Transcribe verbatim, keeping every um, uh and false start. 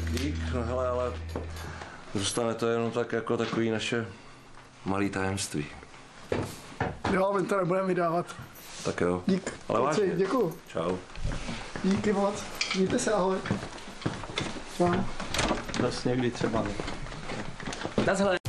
dík, no hele, ale zůstane to jenom tak jako takový naše malý tajemství. Jo, my to nebudeme vydávat. Tak jo. Dík. Ale vážně. Děkuju. Čau. Díky moc. Mějte se, ahoj. Čau. Zas někdy třeba. Naschle.